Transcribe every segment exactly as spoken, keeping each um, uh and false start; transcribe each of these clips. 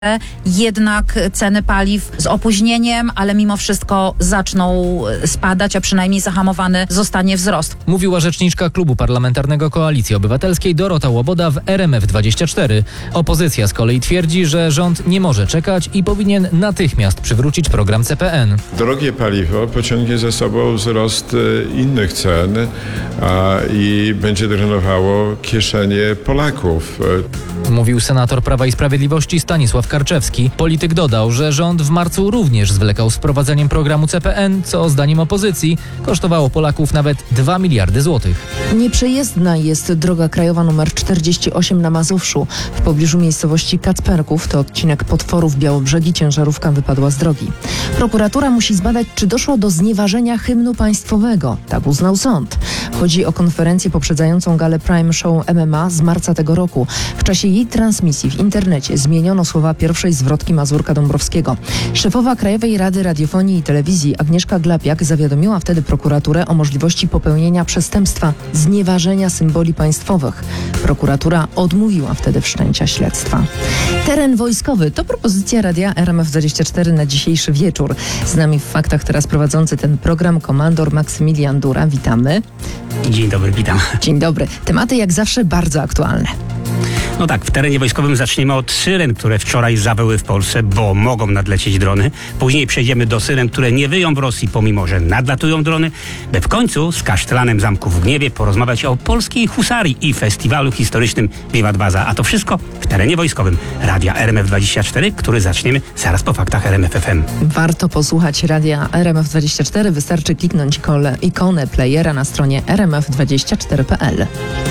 Jednak ceny paliw z opóźnieniem, ale mimo wszystko zaczną spadać, a przynajmniej zahamowany zostanie wzrost. Mówiła rzeczniczka Klubu Parlamentarnego Koalicji Obywatelskiej Dorota Łoboda w R M F dwadzieścia cztery. Opozycja z kolei twierdzi, że rząd nie może czekać i powinien natychmiast przywrócić program C P N. Drogie paliwo pociągnie za sobą wzrost innych cen a, i będzie drenowało kieszenie Polaków. Mówił senator Prawa i Sprawiedliwości Stanisław Karczewski. Polityk dodał, że rząd w marcu również zwlekał z wprowadzeniem programu C P N, co zdaniem opozycji kosztowało Polaków nawet dwa miliardy złotych. Nieprzejezdna jest droga krajowa nr czterdzieści osiem na Mazowszu. W pobliżu miejscowości Kacperków, to odcinek Potworów Białobrzegi, ciężarówka wypadła z drogi. Prokuratura musi zbadać, czy doszło do znieważenia hymnu państwowego. Tak uznał sąd. Chodzi o konferencję poprzedzającą galę Prime Show M M A z marca tego roku. W czasie jej transmisji w internecie zmieniono słowa pierwszej zwrotki Mazurka Dąbrowskiego. Szefowa Krajowej Rady Radiofonii i Telewizji Agnieszka Glapiak zawiadomiła wtedy prokuraturę o możliwości popełnienia przestępstwa znieważenia symboli państwowych. Prokuratura odmówiła wtedy wszczęcia śledztwa. Teren wojskowy to propozycja radia R M F dwadzieścia cztery na dzisiejszy wieczór. Z nami w faktach teraz prowadzący ten program komandor Maksymilian Dura. Witamy. Dzień dobry, witam. Dzień dobry. Tematy jak zawsze bardzo aktualne. No tak, w terenie wojskowym zaczniemy od syren, które wczoraj zawyły w Polsce, bo mogą nadlecieć drony. Później przejdziemy do syren, które nie wyją w Rosji, pomimo że nadlatują drony, by w końcu z kasztelanem Zamku w Gniewie porozmawiać o polskiej husarii i festiwalu historycznym Wiwat Waza. A to wszystko w terenie wojskowym radia R M F dwadzieścia cztery, który zaczniemy zaraz po faktach R M F F M. Warto posłuchać radia R M F dwadzieścia cztery. Wystarczy kliknąć kole, ikonę playera na stronie r m f dwadzieścia cztery kropka p l.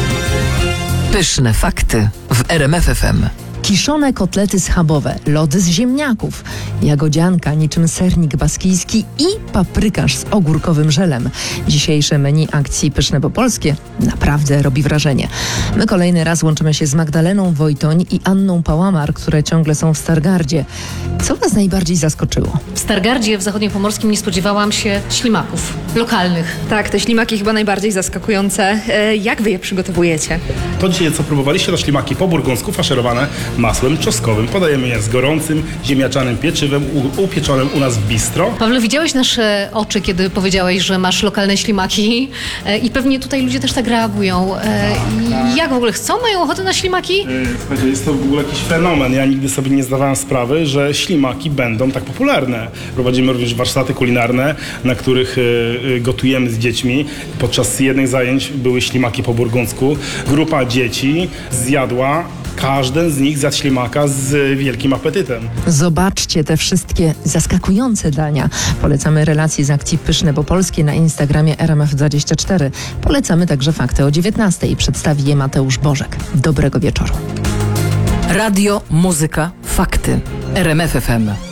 Pyszne fakty w R M F F M. Kiszone kotlety schabowe, lody z ziemniaków, jagodzianka niczym sernik baskijski i paprykarz z ogórkowym żelem. Dzisiejsze menu akcji Pyszne po polskie naprawdę robi wrażenie. My kolejny raz łączymy się z Magdaleną Wojtoń i Anną Pałamar, które ciągle są w Stargardzie. Co was najbardziej zaskoczyło? W Stargardzie w zachodniopomorskim nie spodziewałam się ślimaków lokalnych. Tak, te ślimaki chyba najbardziej zaskakujące. E, jak wy je przygotowujecie? To dzisiaj, co próbowaliście, to ślimaki po burgundsku faszerowane masłem czosnkowym. Podajemy je z gorącym, ziemniaczanym pieczywem u, upieczonym u nas w bistro. Pawle, widziałeś nasze oczy, kiedy powiedziałeś, że masz lokalne ślimaki e, i pewnie tutaj ludzie też tak reagują. E, jak w ogóle chcą? Mają ochotę na ślimaki? Słuchajcie, jest to w ogóle jakiś fenomen. Ja nigdy sobie nie zdawałem sprawy, że ślimaki będą tak popularne. Prowadzimy również warsztaty kulinarne, na których y, gotujemy z dziećmi. Podczas jednych zajęć były ślimaki po burgundzku. Grupa dzieci zjadła każdy z nich zjadł ślimaka z wielkim apetytem. Zobaczcie te wszystkie zaskakujące dania. Polecamy relacje z akcji Pyszne po polskie na Instagramie R M F dwadzieścia cztery. Polecamy także fakty o dziewiętnastej. Przedstawi je Mateusz Bożek. Dobrego wieczoru. Radio, muzyka, fakty. R M F F M.